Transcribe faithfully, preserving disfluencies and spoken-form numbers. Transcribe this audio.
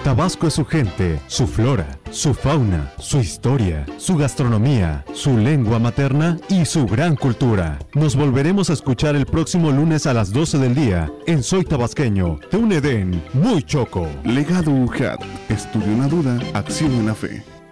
Tabasco es su gente, su flora, su fauna, su historia, su gastronomía, su lengua materna y su gran cultura. Nos volveremos a escuchar el próximo lunes a las doce del día en Soy Tabasqueño, de un Edén muy choco. Legado U J A T. Estudio en la duda, acción en la fe.